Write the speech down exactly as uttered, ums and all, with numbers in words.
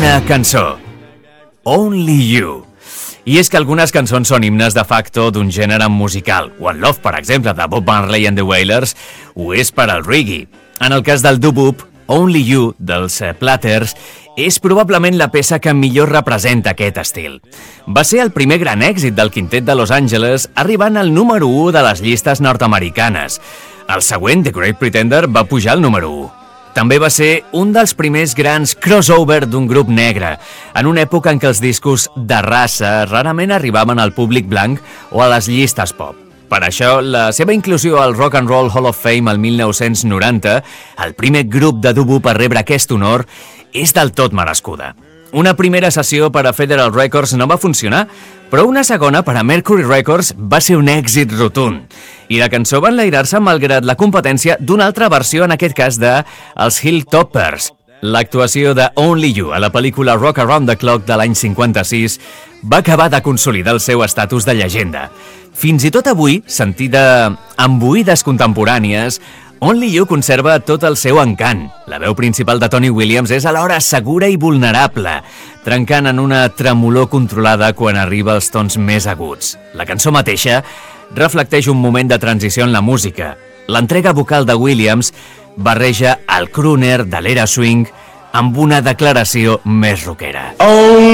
una cançó, Only You. I és que algunes cançons són himnes de facto d'un gènere musical. One Love, per exemple, de Bob Marley and the Wailers, ho és per al reggae. En el cas del doo-wop, Only You, dels Platters, és probablement la peça que millor representa aquest estil. Va ser el primer gran èxit del quintet de Los Angeles, arribant al número u de les llistes nord-americanes. El següent, The Great Pretender, va pujar al número u. També va ser un dels primers grans crossover d'un grup negre, en una època en què els discos de raça rarament arribaven al públic blanc o a les llistes pop. Per això, la seva inclusió al Rock and Roll Hall of Fame el mil nou-cents noranta, el primer grup de doo-wop a rebre aquest honor, és del tot merescuda. Una primera sessió per a Federal Records no va funcionar, però una segona per a Mercury Records va ser un èxit rotund. I la cançó va enlairar-se malgrat la competència d'una altra versió, en aquest cas de els Hilltoppers. L'actuació de Only You a la pel·lícula Rock Around the Clock de l'any cinquanta-sis va acabar de consolidar el seu estatus de llegenda. Fins i tot avui, sentida amb oïdes contemporànies, Only You conserva tot el seu encant. La veu principal de Tony Williams és alhora segura i vulnerable, trencant en una tremolor controlada quan arriba als tons més aguts. La cançó mateixa reflecteix un moment de transició en la música. L'entrega vocal de Williams barreja el crooner de l'era swing amb una declaració més rockera. Oh!